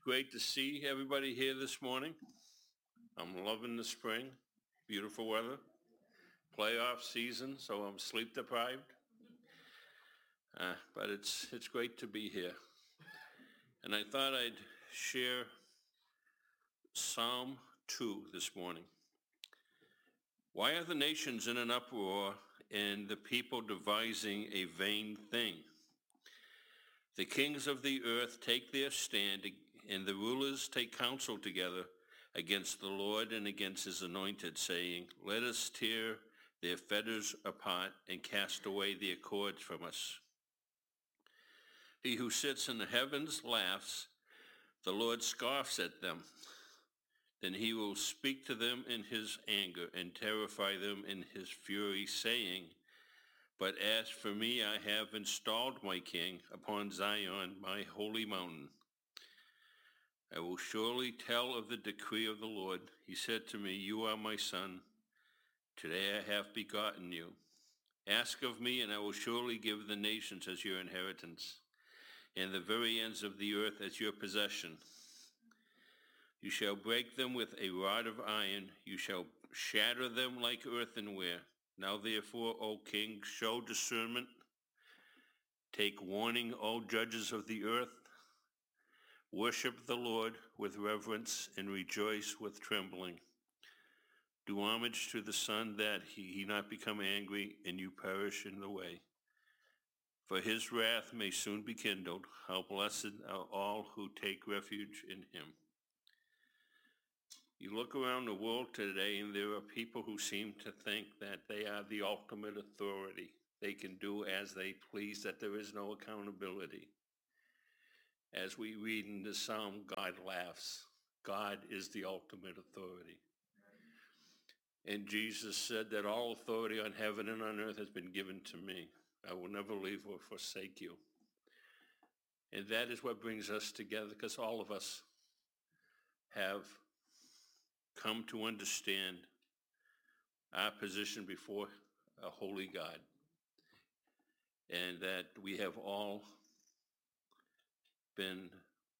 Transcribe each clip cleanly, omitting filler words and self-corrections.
great to see everybody here this morning. I'm loving the spring, beautiful weather, playoff season, so I'm sleep deprived. But it's great to be here. And I thought I'd share Psalm 2 this morning. Why are the nations in an uproar and the people devising a vain thing? The kings of the earth take their stand, and the rulers take counsel together against the Lord and against his anointed, saying, let us tear their fetters apart and cast away their cords from us. He who sits in the heavens laughs, the Lord scoffs at them. Then he will speak to them in his anger and terrify them in his fury, saying, but as for me, I have installed my king upon Zion, my holy mountain. I will surely tell of the decree of the Lord. He said to me, you are my son. Today I have begotten you. Ask of me, and I will surely give the nations as your inheritance, and the very ends of the earth as your possession. You shall break them with a rod of iron. You shall shatter them like earthenware. Now therefore, O king, show discernment. Take warning, O judges of the earth. Worship the Lord with reverence and rejoice with trembling. Do homage to the Son, that he not become angry and you perish in the way. For his wrath may soon be kindled. How blessed are all who take refuge in him. You look around the world today, and there are people who seem to think that they are the ultimate authority. They can do as they please, that there is no accountability. As we read in the Psalm, God laughs. God is the ultimate authority. And Jesus said that all authority on heaven and on earth has been given to me. I will never leave or forsake you. And that is what brings us together, because all of us have come to understand our position before a holy God, and that we have all been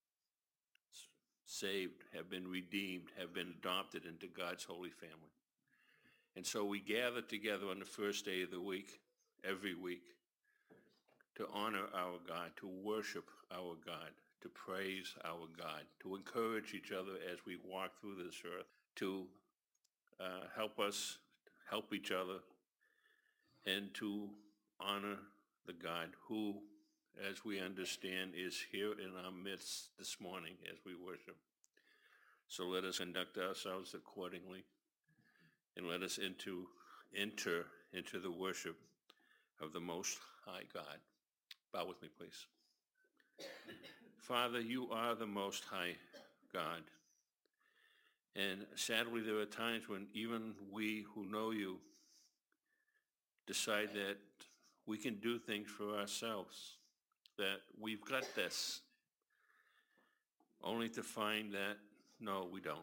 saved, have been redeemed, have been adopted into God's holy family. And so we gather together on the first day of the week, every week, to honor our God, to worship our God, to praise our God, to encourage each other as we walk through this earth, to help us help each other, and to honor the God who, as we understand, is here in our midst this morning as we worship. So let us conduct ourselves accordingly, and let us enter into the worship of the Most High God. Bow with me, please. Father, you are the Most High God. And sadly, there are times when even we who know you decide that we can do things for ourselves, that we've got this, only to find that, no, we don't.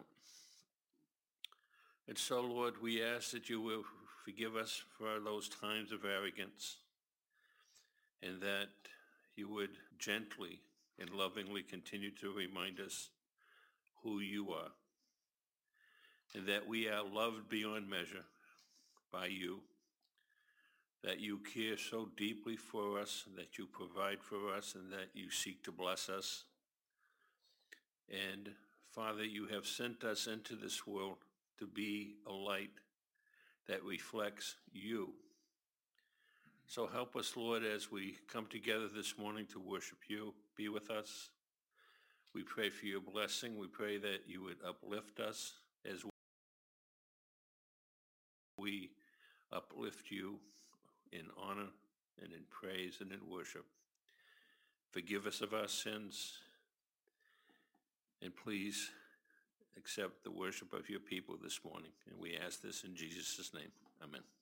And so, Lord, we ask that you will forgive us for those times of arrogance, and that you would gently and lovingly continue to remind us who you are, and that we are loved beyond measure by you, that you care so deeply for us, that you provide for us, and that you seek to bless us. And Father, you have sent us into this world to be a light that reflects you. So help us, Lord, as we come together this morning to worship you. Be with us. We pray for your blessing. We pray that you would uplift us as we uplift you in honor and in praise and in worship. Forgive us of our sins, and please accept the worship of your people this morning. And we ask this in Jesus' name. Amen.